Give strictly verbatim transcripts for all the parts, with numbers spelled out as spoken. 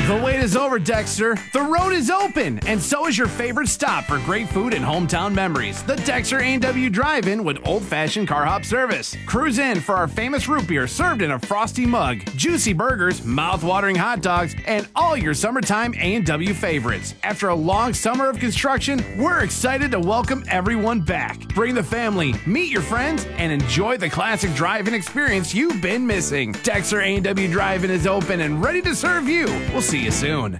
The wait is over, Dexter. The road is open, and so is your favorite stop for great food and hometown memories. The Dexter A and W Drive-In with old-fashioned car hop service. Cruise in for our famous root beer served in a frosty mug, juicy burgers, mouth-watering hot dogs, and all your summertime A and W favorites. After a long summer of construction, we're excited to welcome everyone back. Bring the family, meet your friends, and enjoy the classic drive-in experience you've been missing. Dexter A and W Drive-In is open and ready to serve you. We'll see you soon.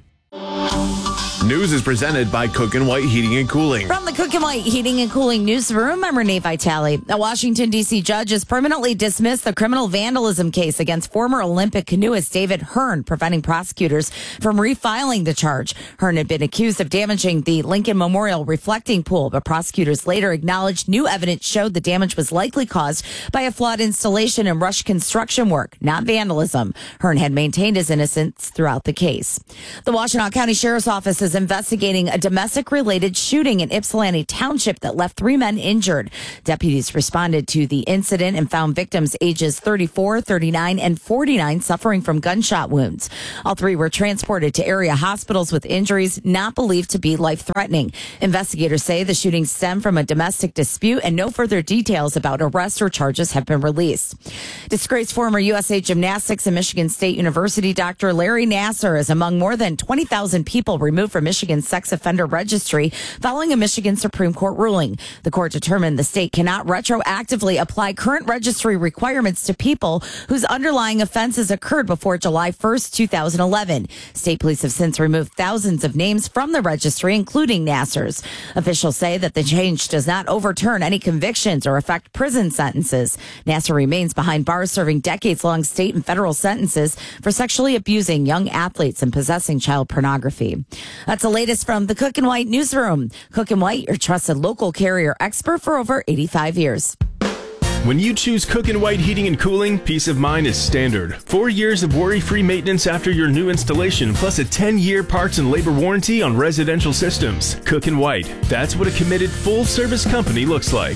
News is presented by Cook and White Heating and Cooling. From the Cook and White Heating and Cooling newsroom, I'm Renee Vitale. A Washington, D C judge has permanently dismissed the criminal vandalism case against former Olympic canoeist David Hearn, preventing prosecutors from refiling the charge. Hearn had been accused of damaging the Lincoln Memorial reflecting pool, but prosecutors later acknowledged new evidence showed the damage was likely caused by a flawed installation and rushed construction work, not vandalism. Hearn had maintained his innocence throughout the case. The Washtenaw County Sheriff's Office is investigating a domestic-related shooting in Ypsilanti Township that left three men injured. Deputies responded to the incident and found victims ages thirty-four, thirty-nine, and forty-nine suffering from gunshot wounds. All three were transported to area hospitals with injuries not believed to be life-threatening. Investigators say the shooting stemmed from a domestic dispute and no further details about arrests or charges have been released. Disgraced former U S A Gymnastics and Michigan State University Doctor Larry Nassar is among more than twenty thousand people removed from Michigan's sex offender registry following a Michigan Supreme Court ruling. The court determined the state cannot retroactively apply current registry requirements to people whose underlying offenses occurred before July first, two thousand eleven. State police have since removed thousands of names from the registry, including Nassar's. Officials say that the change does not overturn any convictions or affect prison sentences. Nassar remains behind bars, serving decades-long state and federal sentences for sexually abusing young athletes and possessing child pornography. That's the latest from the Cook and White newsroom. Cook and White, your trusted local carrier expert for over eighty-five years. When you choose Cook and White Heating and Cooling, peace of mind is standard. Four years of worry-free maintenance after your new installation, plus a ten-year parts and labor warranty on residential systems. Cook and White, that's what a committed full-service company looks like.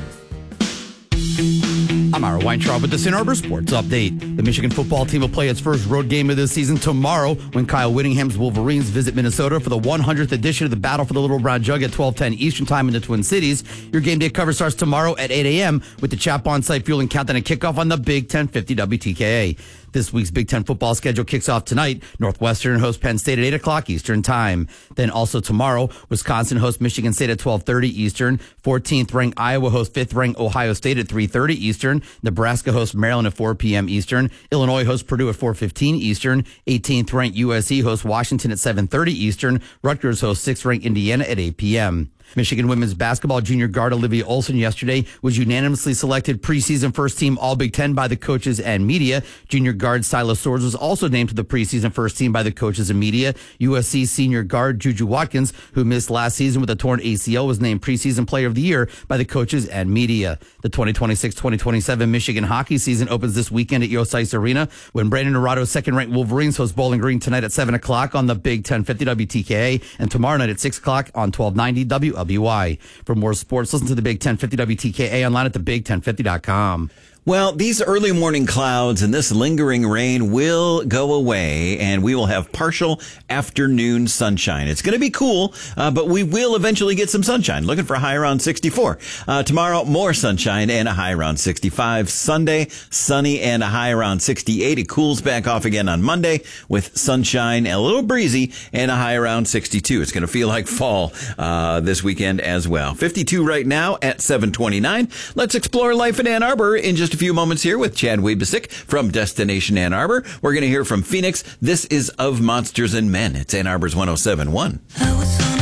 I'm Ira Weintraub with the Ann Arbor Sports Update. The Michigan football team will play its first road game of the season tomorrow when Kyle Whittingham's Wolverines visit Minnesota for the one hundredth edition of the Battle for the Little Brown Jug at twelve ten Eastern Time in the Twin Cities. Your game day coverage starts tomorrow at eight a.m. with the Chap on-site fueling countdown and kickoff on the Big ten fifty W T K A. This week's Big Ten football schedule kicks off tonight. Northwestern hosts Penn State at eight o'clock Eastern Time. Then also tomorrow, Wisconsin hosts Michigan State at twelve thirty Eastern. fourteenth ranked Iowa hosts fifth ranked Ohio State at three thirty Eastern. Nebraska hosts Maryland at four p.m. Eastern. Illinois hosts Purdue at four fifteen Eastern. eighteenth ranked U S C hosts Washington at seven thirty Eastern. Rutgers hosts sixth ranked Indiana at eight p.m. Michigan women's basketball junior guard Olivia Olson yesterday was unanimously selected preseason first team All Big Ten by the coaches and media. Junior guard Silas Swords was also named to the preseason first team by the coaches and media. U S C senior guard Juju Watkins, who missed last season with a torn A C L, was named preseason player of the year by the coaches and media. The twenty twenty-six twenty twenty-seven Michigan hockey season opens this weekend at Yost Ice Arena when Brandon Norado's second-ranked Wolverines host Bowling Green tonight at seven o'clock on the Big ten fifty W T K A and tomorrow night at six o'clock on twelve ninety W L B Y. For more sports, listen to the Big ten fifty W T K A online at the big ten fifty dot com. Well, these early morning clouds and this lingering rain will go away, and we will have partial afternoon sunshine. It's going to be cool, uh, but we will eventually get some sunshine. Looking for a high around sixty-four. Uh, tomorrow, more sunshine and a high around sixty-five. Sunday, sunny and a high around sixty-eight. It cools back off again on Monday with sunshine, a little breezy, and a high around sixty-two. It's going to feel like fall uh, this weekend as well. fifty-two right now at seven twenty-nine. Let's explore life in Ann Arbor in just a few moments here with Chad Wabisick from Destination Ann Arbor. We're going to hear from Phoenix. This is Of Monsters and Men. It's Ann Arbor's one oh seven point one.